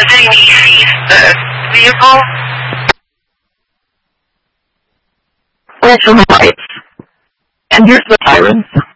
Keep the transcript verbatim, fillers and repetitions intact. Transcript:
Does Amy see the vehicle? Flashing lights. And here's the sirens.